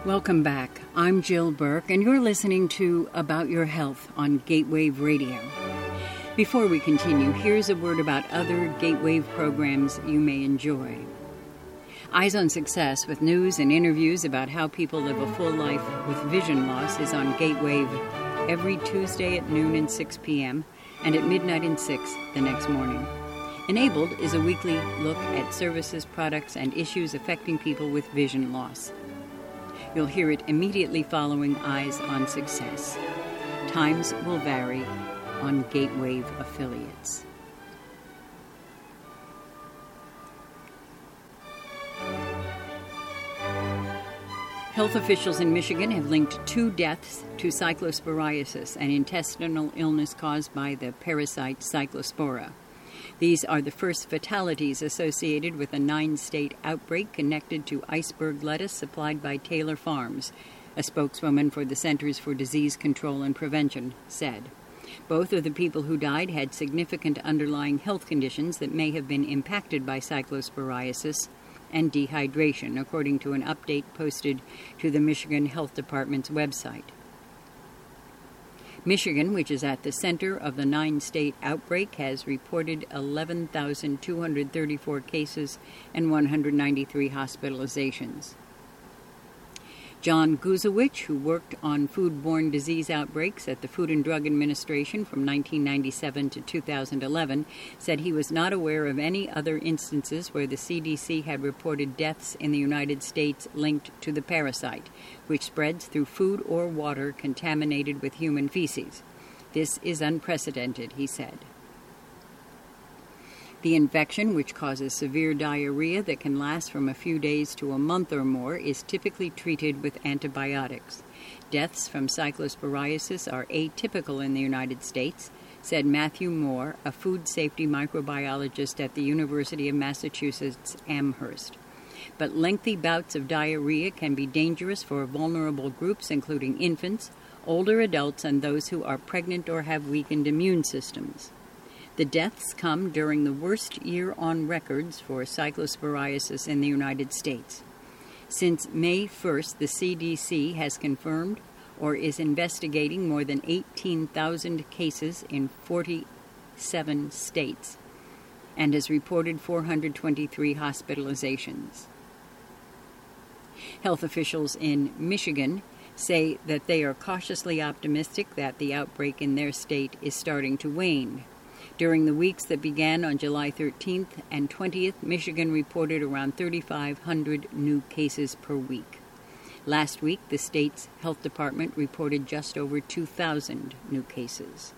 Welcome back. I'm Jill Burke, and you're listening to About Your Health on Gatewave Radio. Before we continue, here's a word about other Gatewave programs you may enjoy. Eyes on Success, with news and interviews about how people live a full life with vision loss, is on Gatewave every Tuesday at noon and 6 p.m. and at midnight and 6 the next morning. Enabled is a weekly look at services, products, and issues affecting people with vision loss. You'll hear it immediately following Eyes on Success. Times will vary on Gatewave affiliates. Health officials in Michigan have linked 2 deaths to cyclosporiasis, an intestinal illness caused by the parasite Cyclospora. These are the first fatalities associated with a 9-state outbreak connected to iceberg lettuce supplied by Taylor Farms, a spokeswoman for the Centers for Disease Control and Prevention said. Both of the people who died had significant underlying health conditions that may have been impacted by cyclosporiasis and dehydration, according to an update posted to the Michigan Health Department's website. Michigan, which is at the center of the 9-state outbreak, has reported 11,234 cases and 193 hospitalizations. John Guzowicz, who worked on foodborne disease outbreaks at the Food and Drug Administration from 1997 to 2011, said he was not aware of any other instances where the CDC had reported deaths in the United States linked to the parasite, which spreads through food or water contaminated with human feces. This is unprecedented, he said. The infection, which causes severe diarrhea that can last from a few days to a month or more, is typically treated with antibiotics. Deaths from cyclosporiasis are atypical in the United States, said Matthew Moore, a food safety microbiologist at the University of Massachusetts Amherst. But lengthy bouts of diarrhea can be dangerous for vulnerable groups, including infants, older adults, and those who are pregnant or have weakened immune systems. The deaths come during the worst year on records for cyclosporiasis in the United States. Since May 1st, the CDC has confirmed or is investigating more than 18,000 cases in 47 states and has reported 423 hospitalizations. Health officials in Michigan say that they are cautiously optimistic that the outbreak in their state is starting to wane. During the weeks that began on July 13th and 20th, Michigan reported around 3,500 new cases per week. Last week, the state's health department reported just over 2,000 new cases.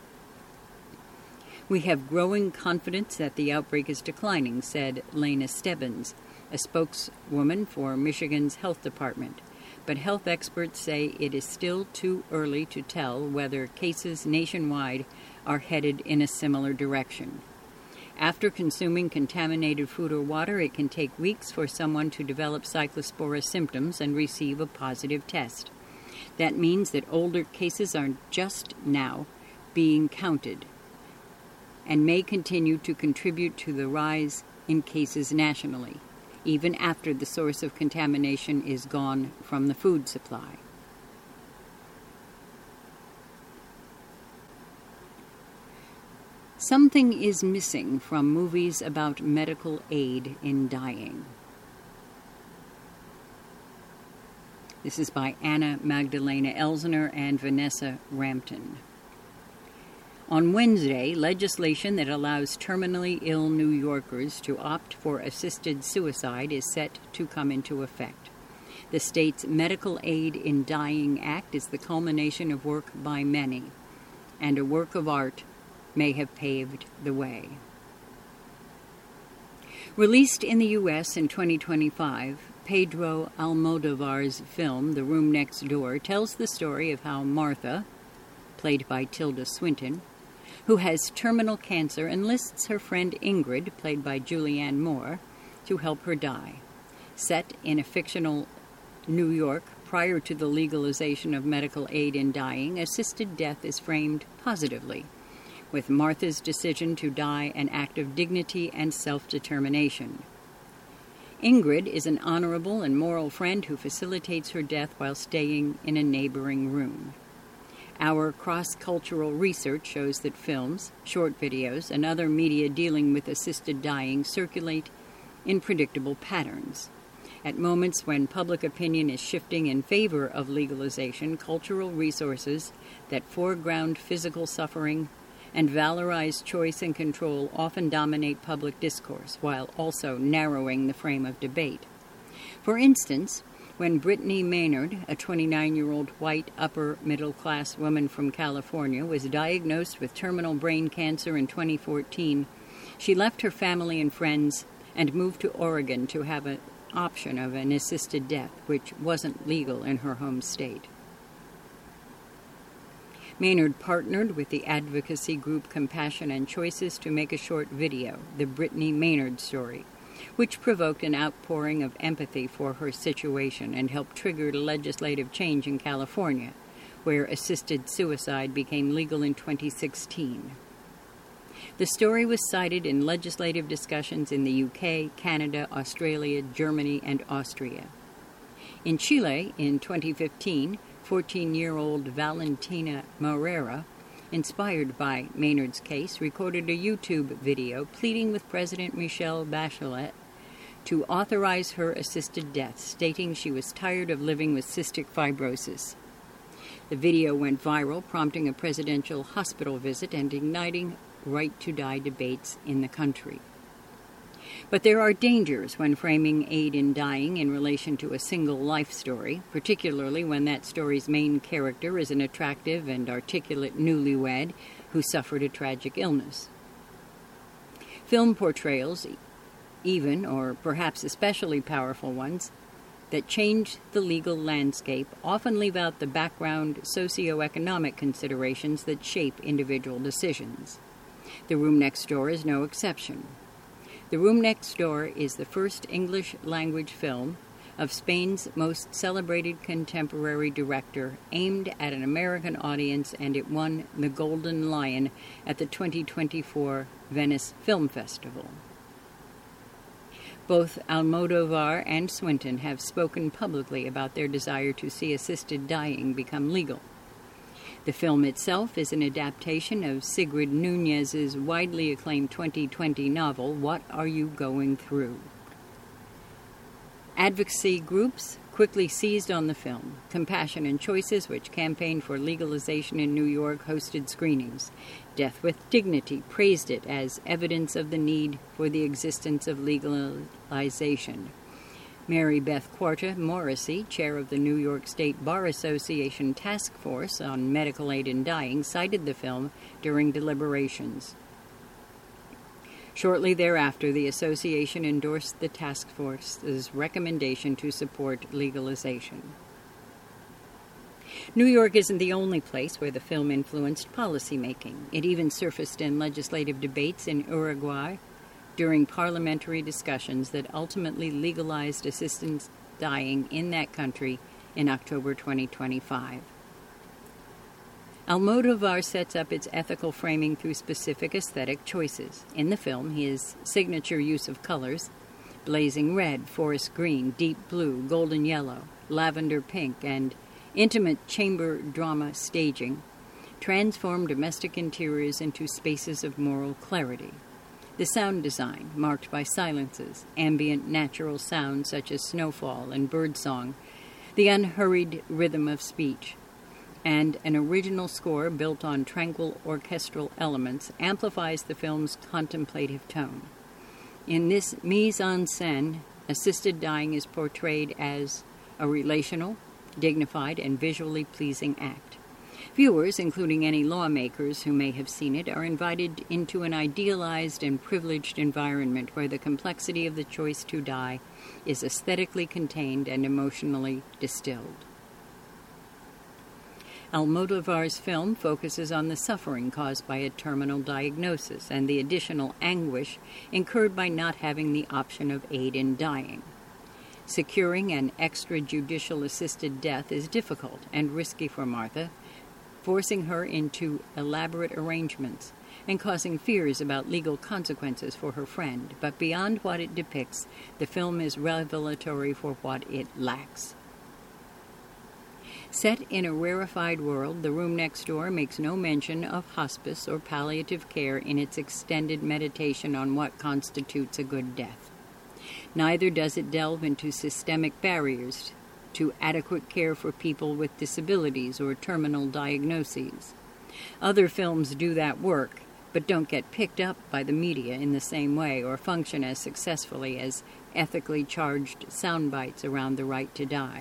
We have growing confidence that the outbreak is declining, said Lena Stebbins, a spokeswoman for Michigan's health department. But health experts say it is still too early to tell whether cases nationwide are headed in a similar direction. After consuming contaminated food or water, it can take weeks for someone to develop cyclospora symptoms and receive a positive test. That means that older cases are just now being counted and may continue to contribute to the rise in cases nationally, even after the source of contamination is gone from the food supply. Something is missing from movies about medical aid in dying. This is by Anna Magdalena Elsner and Vanessa Rampton. On Wednesday, legislation that allows terminally ill New Yorkers to opt for assisted suicide is set to come into effect. The state's Medical Aid in Dying Act is the culmination of work by many, and a work of art may have paved the way. Released in the U.S. in 2025, Pedro Almodovar's film, The Room Next Door, tells the story of how Martha, played by Tilda Swinton, who has terminal cancer, enlists her friend Ingrid, played by Julianne Moore, to help her die. Set in a fictional New York prior to the legalization of medical aid in dying, assisted death is framed positively, with Martha's decision to die an act of dignity and self-determination. Ingrid is an honorable and moral friend who facilitates her death while staying in a neighboring room. Our cross-cultural research shows that films, short videos, and other media dealing with assisted dying circulate in predictable patterns. At moments when public opinion is shifting in favor of legalization, cultural resources that foreground physical suffering and valorize choice and control often dominate public discourse, while also narrowing the frame of debate. For instance, when Brittany Maynard, a 29-year-old white upper-middle-class woman from California, was diagnosed with terminal brain cancer in 2014, she left her family and friends and moved to Oregon to have an option of an assisted death, which wasn't legal in her home state. Maynard partnered with the advocacy group Compassion and Choices to make a short video, The Brittany Maynard Story, which provoked an outpouring of empathy for her situation and helped trigger legislative change in California, where assisted suicide became legal in 2016. The story was cited in legislative discussions in the UK, Canada, Australia, Germany, and Austria. In Chile, in 2015, 14-year-old Valentina Moreira, inspired by Maynard's case, recorded a YouTube video pleading with President Michelle Bachelet to authorize her assisted death, stating she was tired of living with cystic fibrosis. The video went viral, prompting a presidential hospital visit and igniting right-to-die debates in the country. But there are dangers when framing aid in dying in relation to a single life story, particularly when that story's main character is an attractive and articulate newlywed who suffered a tragic illness. Film portrayals, even or perhaps especially powerful ones, that change the legal landscape often leave out the background socioeconomic considerations that shape individual decisions. The Room Next Door is no exception. The Room Next Door is the first English-language film of Spain's most celebrated contemporary director, aimed at an American audience, and it won the Golden Lion at the 2024 Venice Film Festival. Both Almodovar and Swinton have spoken publicly about their desire to see assisted dying become legal. The film itself is an adaptation of Sigrid Nunez's widely acclaimed 2020 novel, What Are You Going Through? Advocacy groups quickly seized on the film. Compassion and Choices, which campaigned for legalization in New York, hosted screenings. Death with Dignity praised it as evidence of the need for the existence of legalization. Mary Beth Quarta Morrissey, chair of the New York State Bar Association Task Force on Medical Aid in Dying, cited the film during deliberations. Shortly thereafter, the association endorsed the task force's recommendation to support legalization. New York isn't the only place where the film influenced policymaking. It even surfaced in legislative debates in Uruguay during parliamentary discussions that ultimately legalized assisted dying in that country in October 2025. Almodovar sets up its ethical framing through specific aesthetic choices. In the film, his signature use of colors, blazing red, forest green, deep blue, golden yellow, lavender pink, and intimate chamber drama staging, transform domestic interiors into spaces of moral clarity. The sound design, marked by silences, ambient natural sounds such as snowfall and birdsong, the unhurried rhythm of speech, and an original score built on tranquil orchestral elements, amplifies the film's contemplative tone. In this mise-en-scène, assisted dying is portrayed as a relational, dignified, and visually pleasing act. Viewers, including any lawmakers who may have seen it, are invited into an idealized and privileged environment where the complexity of the choice to die is aesthetically contained and emotionally distilled. Almodovar's film focuses on the suffering caused by a terminal diagnosis and the additional anguish incurred by not having the option of aid in dying. Securing an extrajudicial assisted death is difficult and risky for Martha, forcing her into elaborate arrangements, and causing fears about legal consequences for her friend. But beyond what it depicts, the film is revelatory for what it lacks. Set in a rarefied world, The Room Next Door makes no mention of hospice or palliative care in its extended meditation on what constitutes a good death. Neither does it delve into systemic barriers to adequate care for people with disabilities or terminal diagnoses. Other films do that work, but don't get picked up by the media in the same way or function as successfully as ethically charged sound bites around the right to die.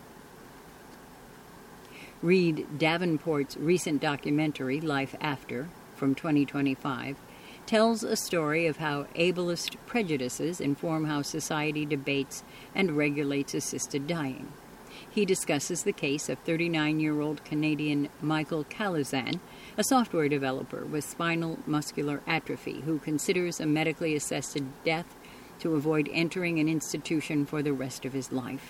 Reed Davenport's recent documentary, Life After, from 2025, tells a story of how ableist prejudices inform how society debates and regulates assisted dying. He discusses the case of 39-year-old Canadian Michael Calazan, a software developer with spinal muscular atrophy who considers a medically assisted death to avoid entering an institution for the rest of his life.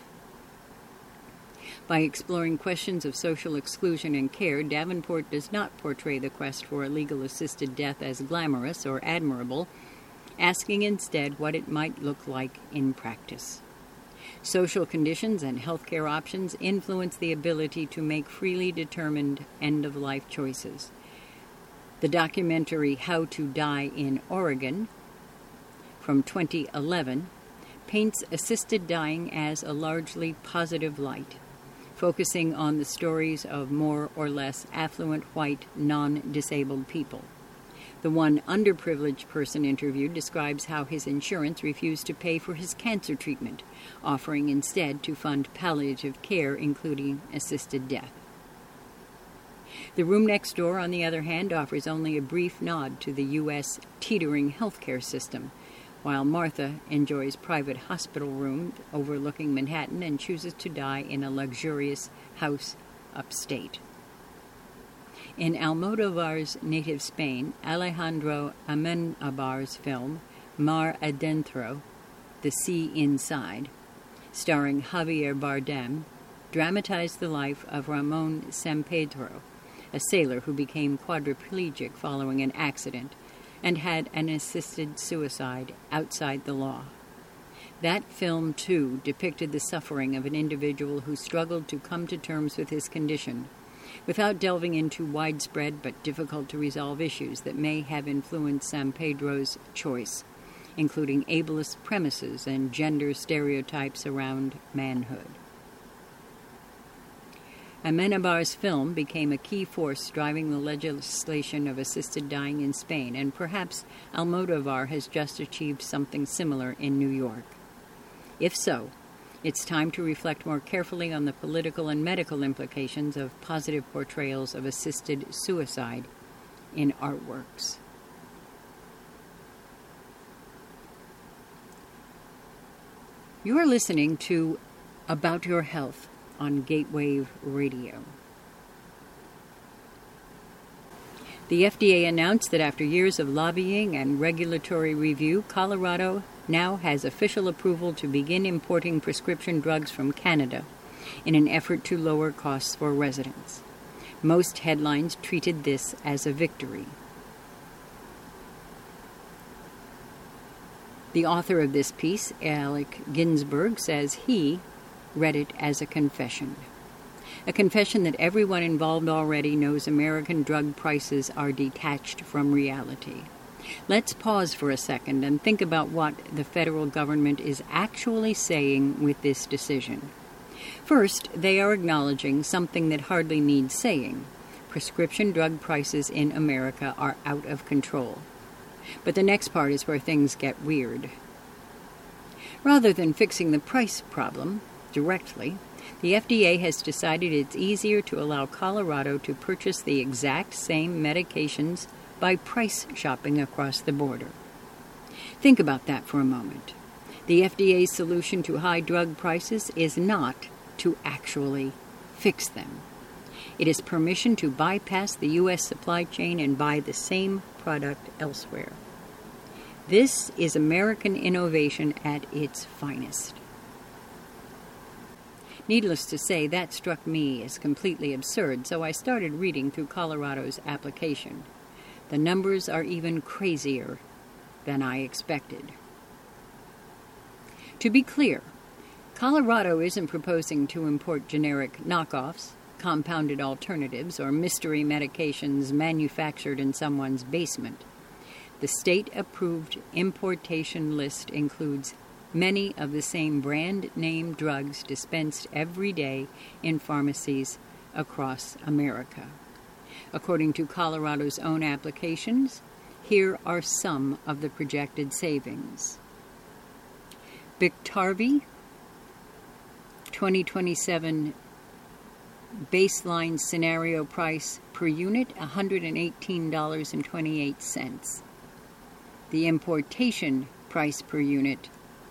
By exploring questions of social exclusion and care, Davenport does not portray the quest for a legal assisted death as glamorous or admirable, asking instead what it might look like in practice. Social conditions and healthcare options influence the ability to make freely determined end-of-life choices. The documentary How to Die in Oregon, from 2011, paints assisted dying as a largely positive light, focusing on the stories of more or less affluent white non-disabled people. The one underprivileged person interviewed describes how his insurance refused to pay for his cancer treatment, offering instead to fund palliative care, including assisted death. The Room Next Door, on the other hand, offers only a brief nod to the U.S. teetering healthcare system, while Martha enjoys private hospital room overlooking Manhattan and chooses to die in a luxurious house upstate. In Almodóvar's native Spain, Alejandro Amenábar's film Mar Adentro, The Sea Inside, starring Javier Bardem, dramatized the life of Ramon Sampedro, a sailor who became quadriplegic following an accident and had an assisted suicide outside the law. That film, too, depicted the suffering of an individual who struggled to come to terms with his condition, without delving into widespread but difficult-to-resolve issues that may have influenced Sampedro's choice, including ableist premises and gender stereotypes around manhood. Amenábar's film became a key force driving the legislation of assisted dying in Spain, and perhaps Almodóvar has just achieved something similar in New York. If so, it's time to reflect more carefully on the political and medical implications of positive portrayals of assisted suicide in artworks. You are listening to About Your Health on Gatewave Radio. The FDA announced that after years of lobbying and regulatory review, Colorado now has official approval to begin importing prescription drugs from Canada in an effort to lower costs for residents. Most headlines treated this as a victory. The author of this piece, Alec Ginsberg, says he read it as a confession that everyone involved already knows American drug prices are detached from reality. Let's pause for a second and think about what the federal government is actually saying with this decision. First, they are acknowledging something that hardly needs saying. Prescription drug prices in America are out of control. But the next part is where things get weird. Rather than fixing the price problem directly, the FDA has decided it's easier to allow Colorado to purchase the exact same medications by price shopping across the border. Think about that for a moment. The FDA's solution to high drug prices is not to actually fix them. It is permission to bypass the U.S. supply chain and buy the same product elsewhere. This is American innovation at its finest. Needless to say, that struck me as completely absurd, so I started reading through Colorado's application. The numbers are even crazier than I expected. To be clear, Colorado isn't proposing to import generic knockoffs, compounded alternatives, or mystery medications manufactured in someone's basement. The state-approved importation list includes many of the same brand-name drugs dispensed every day in pharmacies across America. According to Colorado's own applications, here are some of the projected savings. Biktarvy, 2027 baseline scenario price per unit, $118.28. The importation price per unit,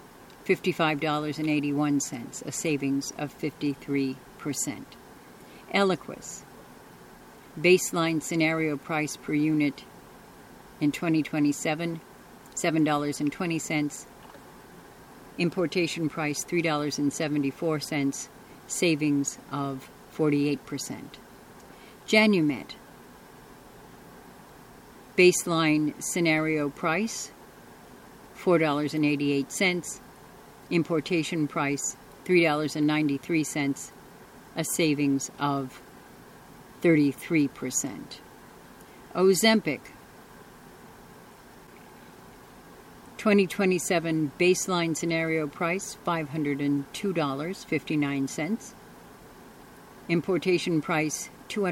$55.81, a savings of 53%. Eliquis, baseline scenario price per unit in 2027, $7.20. Importation price, $3.74, savings of 48%. Janumet, baseline scenario price, $4.88. Importation price, $3.93, a savings of 33%. Ozempic, 2027 baseline scenario price, $502.59. Importation price,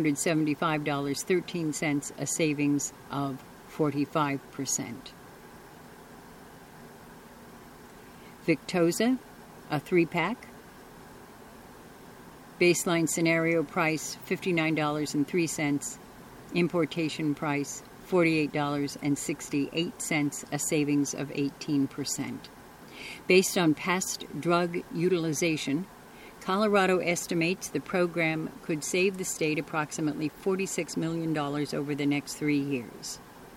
$275.13, a savings of 45%. Victoza, a 3-pack. Baseline scenario price, $59.03. Importation price, $48.68, a savings of 18%. Based on past drug utilization, Colorado estimates the program could save the state approximately $46 million over the next 3 years.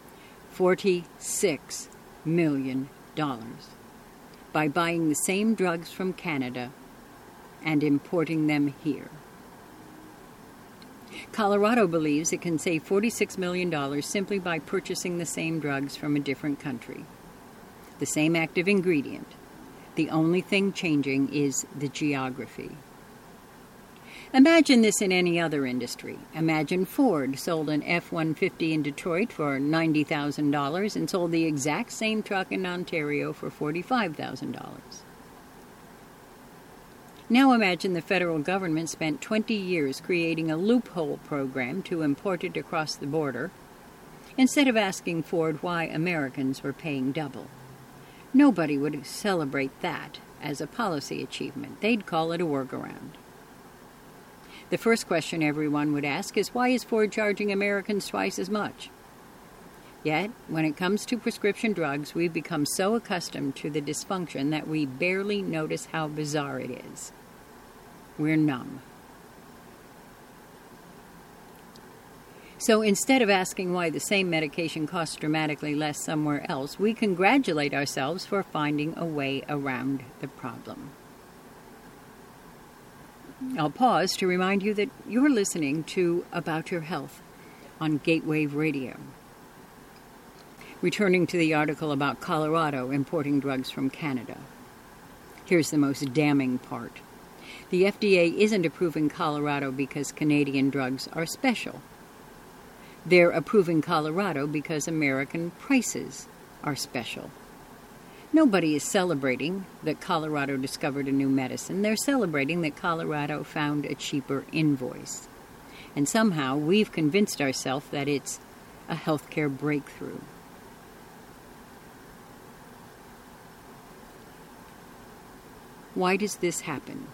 $46 million by buying the same drugs from Canada and importing them here. Colorado believes it can save $46 million simply by purchasing the same drugs from a different country. The same active ingredient. The only thing changing is the geography. Imagine this in any other industry. Imagine Ford sold an F-150 in Detroit for $90,000 and sold the exact same truck in Ontario for $45,000. Now imagine the federal government spent 20 years creating a loophole program to import it across the border, instead of asking Ford why Americans were paying double. Nobody would celebrate that as a policy achievement. They'd call it a workaround. The first question everyone would ask is, why is Ford charging Americans twice as much? Yet, when it comes to prescription drugs, we've become so accustomed to the dysfunction that we barely notice how bizarre it is. We're numb. So instead of asking why the same medication costs dramatically less somewhere else, we congratulate ourselves for finding a way around the problem. I'll pause to remind you that you're listening to About Your Health on Gatewave Radio. Returning to the article about Colorado importing drugs from Canada. Here's the most damning part. The FDA isn't approving Colorado because Canadian drugs are special. They're approving Colorado because American prices are special. Nobody is celebrating that Colorado discovered a new medicine. They're celebrating that Colorado found a cheaper invoice. And somehow we've convinced ourselves that it's a healthcare breakthrough. Why does this happen?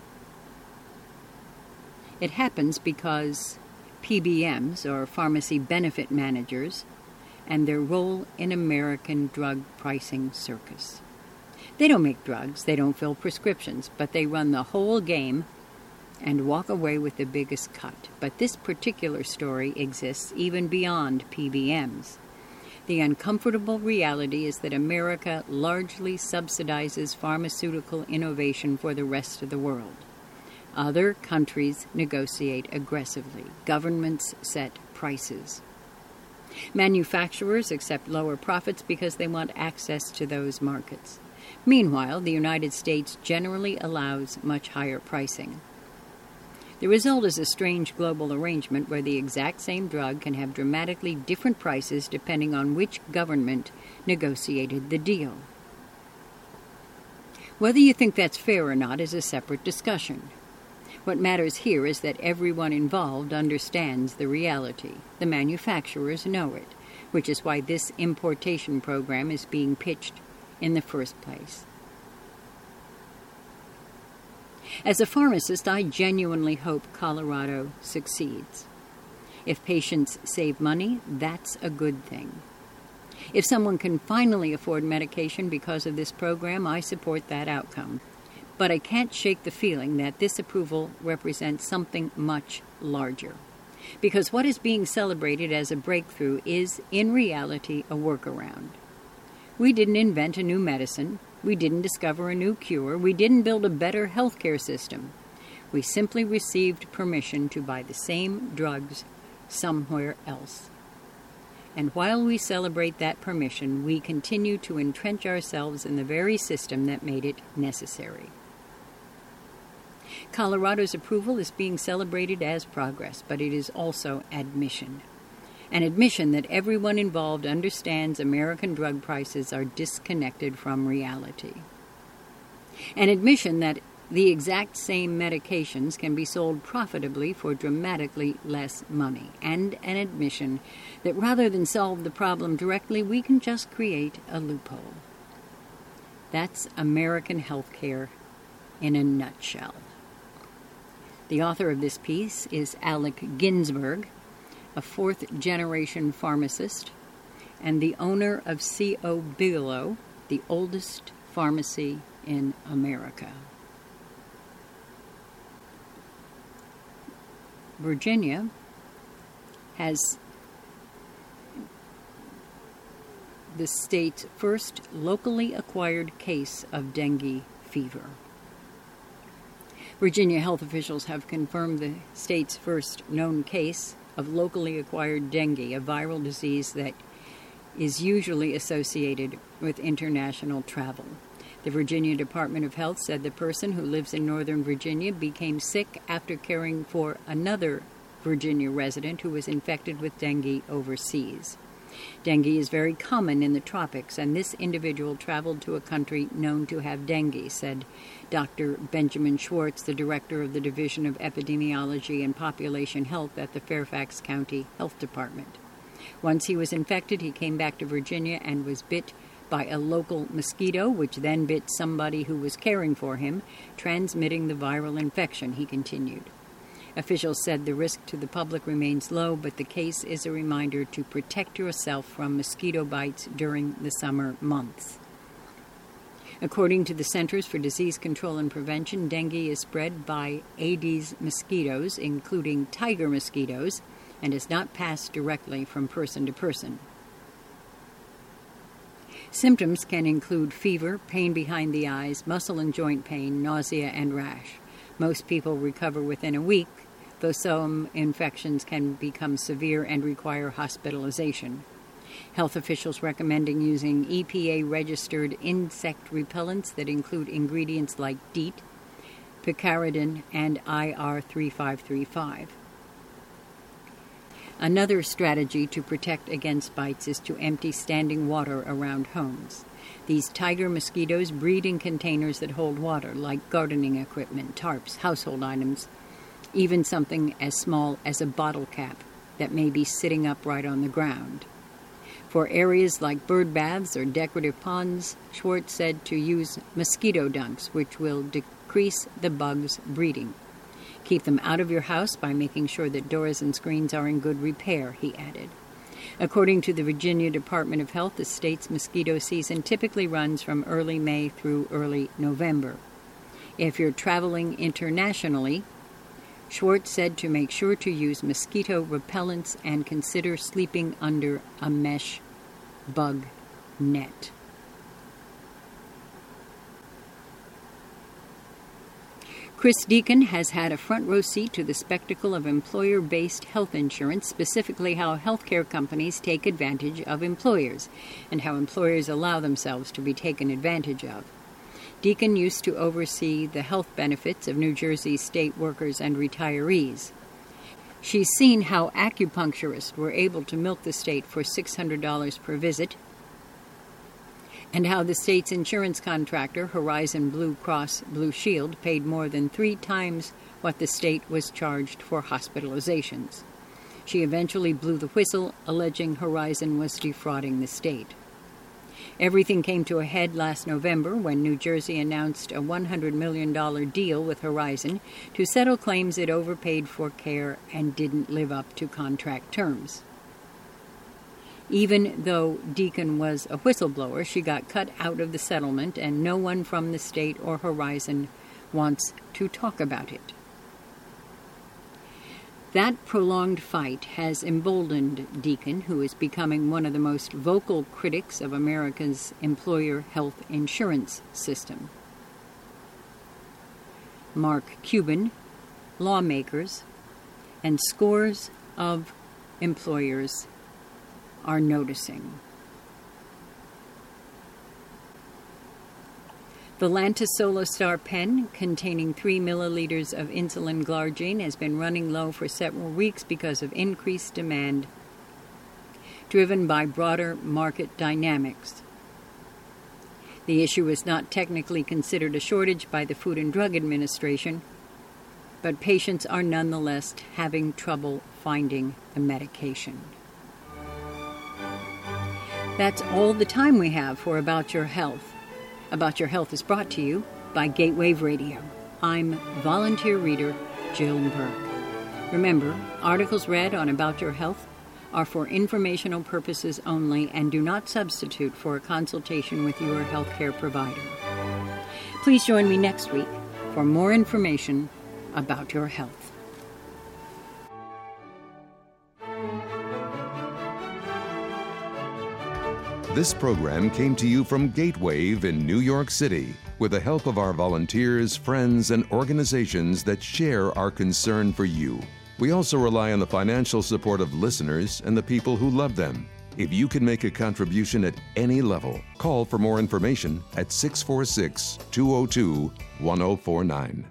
It happens because PBMs, or pharmacy benefit managers, and their role in American drug pricing circus. They don't make drugs, they don't fill prescriptions, but they run the whole game and walk away with the biggest cut. But this particular story exists even beyond PBMs. The uncomfortable reality is that America largely subsidizes pharmaceutical innovation for the rest of the world. Other countries negotiate aggressively. Governments set prices. Manufacturers accept lower profits because they want access to those markets. Meanwhile, the United States generally allows much higher pricing. The result is a strange global arrangement where the exact same drug can have dramatically different prices depending on which government negotiated the deal. Whether you think that's fair or not is a separate discussion. What matters here is that everyone involved understands the reality. The manufacturers know it, which is why this importation program is being pitched in the first place. As a pharmacist, I genuinely hope Colorado succeeds. If patients save money, that's a good thing. If someone can finally afford medication because of this program, I support that outcome. But I can't shake the feeling that this approval represents something much larger. Because what is being celebrated as a breakthrough is, in reality, a workaround. We didn't invent a new medicine. We didn't discover a new cure. We didn't build a better healthcare system. We simply received permission to buy the same drugs somewhere else. And while we celebrate that permission, we continue to entrench ourselves in the very system that made it necessary. Colorado's approval is being celebrated as progress, but it is also admission. An admission that everyone involved understands American drug prices are disconnected from reality. An admission that the exact same medications can be sold profitably for dramatically less money. And an admission that rather than solve the problem directly, we can just create a loophole. That's American healthcare in a nutshell. The author of this piece is Alec Ginsberg, a fourth-generation pharmacist and the owner of C.O. Bigelow, the oldest pharmacy in America. Virginia has the state's first locally acquired case of dengue fever. Virginia health officials have confirmed the state's first known case of locally acquired dengue, a viral disease that is usually associated with international travel. The Virginia Department of Health said the person who lives in Northern Virginia became sick after caring for another Virginia resident who was infected with dengue overseas. Dengue is very common in the tropics, and this individual traveled to a country known to have dengue, said Dr. Benjamin Schwartz, the director of the Division of Epidemiology and Population Health at the Fairfax County Health Department. Once he was infected, he came back to Virginia and was bit by a local mosquito, which then bit somebody who was caring for him, transmitting the viral infection, he continued. Officials said the risk to the public remains low, but the case is a reminder to protect yourself from mosquito bites during the summer months. According to the Centers for Disease Control and Prevention, dengue is spread by Aedes mosquitoes, including tiger mosquitoes, and is not passed directly from person to person. Symptoms can include fever, pain behind the eyes, muscle and joint pain, nausea, and rash. Most people recover within a week, though some infections can become severe and require hospitalization. Health officials recommending using EPA-registered insect repellents that include ingredients like DEET, picaridin, and IR3535. Another strategy to protect against bites is to empty standing water around homes. These tiger mosquitoes breed in containers that hold water, like gardening equipment, tarps, household items, even something as small as a bottle cap that may be sitting upright on the ground. For areas like bird baths or decorative ponds, Schwartz said to use mosquito dunks, which will decrease the bugs' breeding. Keep them out of your house by making sure that doors and screens are in good repair, he added. According to the Virginia Department of Health, the state's mosquito season typically runs from early May through early November. If you're traveling internationally, Schwartz said to make sure to use mosquito repellents and consider sleeping under a mesh bug net. Chris Deacon has had a front-row seat to the spectacle of employer-based health insurance, specifically how healthcare companies take advantage of employers and how employers allow themselves to be taken advantage of. Deacon used to oversee the health benefits of New Jersey state workers and retirees. She's seen how acupuncturists were able to milk the state for $600 per visit, and how the state's insurance contractor, Horizon Blue Cross Blue Shield, paid more than 3 times what the state was charged for hospitalizations. She eventually blew the whistle, alleging Horizon was defrauding the state. Everything came to a head last November when New Jersey announced a $100 million deal with Horizon to settle claims it overpaid for care and didn't live up to contract terms. Even though Deacon was a whistleblower, she got cut out of the settlement, and no one from the state or Horizon wants to talk about it. That prolonged fight has emboldened Deacon, who is becoming one of the most vocal critics of America's employer health insurance system. Mark Cuban, lawmakers, and scores of employers are noticing. The Lantus Solostar pen, containing 3 milliliters of insulin glargine, has been running low for several weeks because of increased demand, driven by broader market dynamics. The issue is not technically considered a shortage by the Food and Drug Administration, but patients are nonetheless having trouble finding the medication. That's all the time we have for About Your Health. About Your Health is brought to you by Gatewave Radio. I'm volunteer reader Jill Burke. Remember, articles read on About Your Health are for informational purposes only and do not substitute for a consultation with your healthcare provider. Please join me next week for more information about your health. This program came to you from Gatewave in New York City with the help of our volunteers, friends, and organizations that share our concern for you. We also rely on the financial support of listeners and the people who love them. If you can make a contribution at any level, call for more information at 646-202-1049.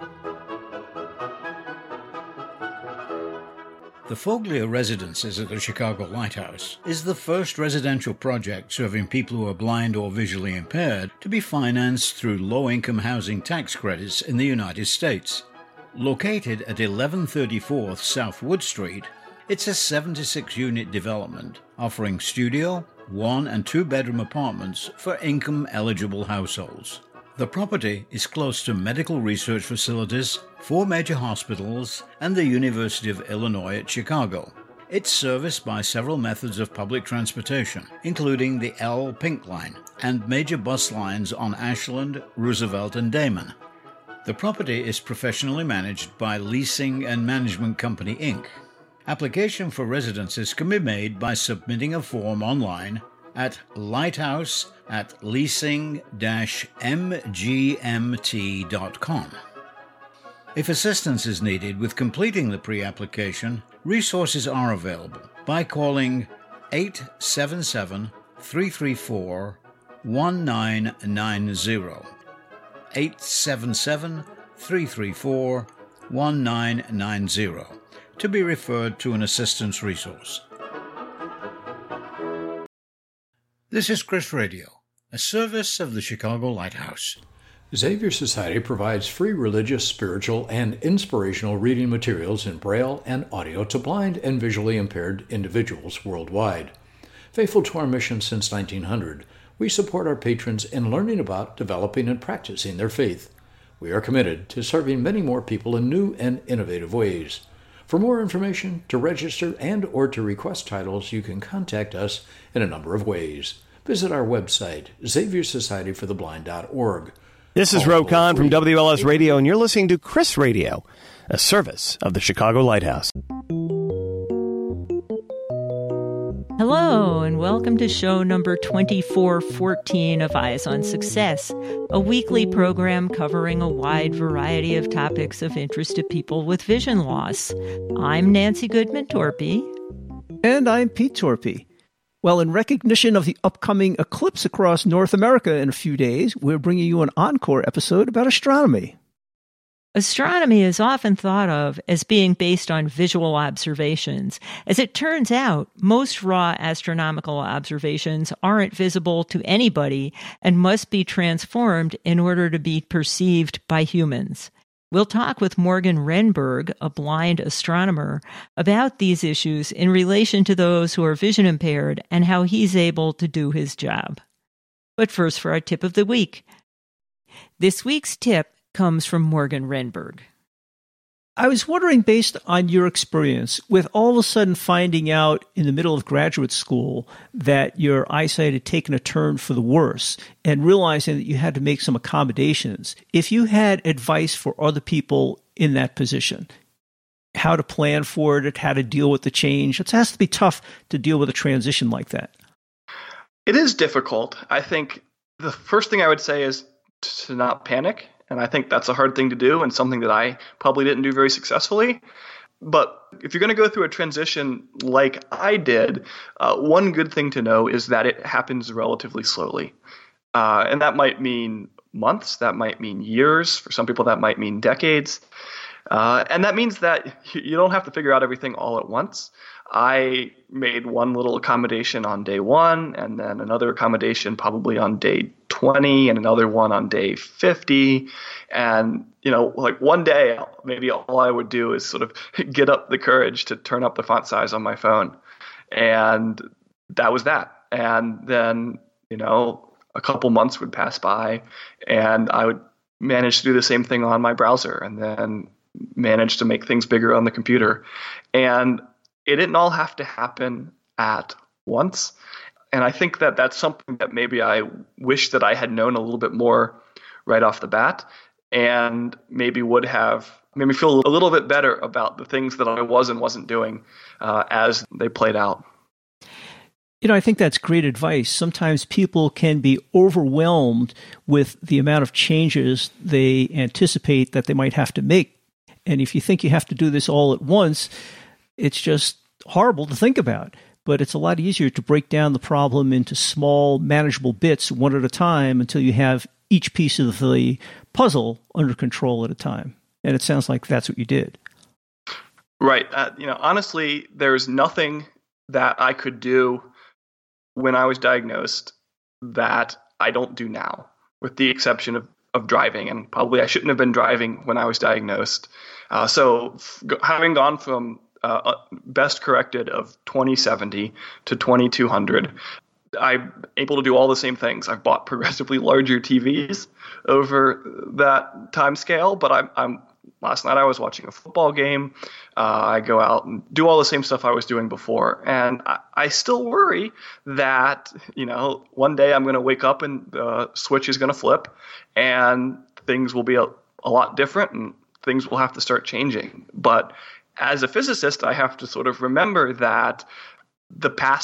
The Foglia Residences at the Chicago Lighthouse is the first residential project serving people who are blind or visually impaired to be financed through low-income housing tax credits in the United States. Located at 1134 South Wood Street, it's a 76-unit development offering studio, 1- and 2-bedroom apartments for income-eligible households. The property is close to medical research facilities, 4 major hospitals, and the University of Illinois at Chicago. It's serviced by several methods of public transportation, including the L Pink Line and major bus lines on Ashland, Roosevelt, and Damon. The property is professionally managed by Leasing and Management Company, Inc. Application for residences can be made by submitting a form online at lighthouse@leasing-mgmt.com. If assistance is needed with completing the pre-application, resources are available by calling 877-334-1990. 877-334-1990 to be referred to an assistance resource. This is Chris Radio, a service of the Chicago Lighthouse. Xavier Society provides free religious, spiritual, and inspirational reading materials in Braille and audio to blind and visually impaired individuals worldwide. Faithful to our mission since 1900, we support our patrons in learning about, developing, and practicing their faith. We are committed to serving many more people in new and innovative ways. For more information, to register, and or to request titles, you can contact us in a number of ways. Visit our website, XavierSocietyForTheBlind.org. This is Ro Khan from WLS Radio, and you're listening to Chris Radio, a service of the Chicago Lighthouse. Hello, and welcome to show number 2414 of Eyes on Success, a weekly program covering a wide variety of topics of interest to people with vision loss. I'm Nancy Goodman-Torpy. And I'm Pete Torpy. Well, in recognition of the upcoming eclipse across North America in a few days, we're bringing you an encore episode about astronomy. Astronomy is often thought of as being based on visual observations. As it turns out, most raw astronomical observations aren't visible to anybody and must be transformed in order to be perceived by humans. We'll talk with Morgan Renberg, a blind astronomer, about these issues in relation to those who are vision impaired and how he's able to do his job. But first, for our tip of the week. This week's tip comes from Morgan Renberg. I was wondering, based on your experience, with all of a sudden finding out in the middle of graduate school that your eyesight had taken a turn for the worse and realizing that you had to make some accommodations, if you had advice for other people in that position, how to plan for it, how to deal with the change. It has to be tough to deal with a transition like that. It is difficult. I think the first thing I would say is to not panic. And I think that's a hard thing to do and something that I probably didn't do very successfully. But if you're going to go through a transition like I did, one good thing to know is that it happens relatively slowly. And that might mean months, that might mean years. For some people, that might mean decades. And that means that you don't have to figure out everything all at once. I made one little accommodation on day 1, and then another accommodation probably on day 20, and another one on day 50. And, like one day, maybe all I would do is sort of get up the courage to turn up the font size on my phone. And that was that. And then, a couple months would pass by, and I would manage to do the same thing on my browser, and then manage to make things bigger on the computer. And it didn't all have to happen at once. And I think that that's something that maybe I wish that I had known a little bit more right off the bat, and maybe would have made me feel a little bit better about the things that I was and wasn't doing as they played out. I think that's great advice. Sometimes people can be overwhelmed with the amount of changes they anticipate that they might have to make. And if you think you have to do this all at once, it's just horrible to think about. But it's a lot easier to break down the problem into small, manageable bits one at a time until you have each piece of the puzzle under control at a time. And it sounds like that's what you did. Right. Honestly, there's nothing that I could do when I was diagnosed that I don't do now, with the exception of driving. And probably I shouldn't have been driving when I was diagnosed. So having gone from best corrected of 20/70 to 2200, I'm able to do all the same things. I've bought progressively larger TVs over that time scale, but I'm last night I was watching a football game. I go out and do all the same stuff I was doing before. And I still worry that, one day I'm going to wake up and the switch is going to flip and things will be a lot different and things will have to start changing. But as a physicist, I have to sort of remember that the past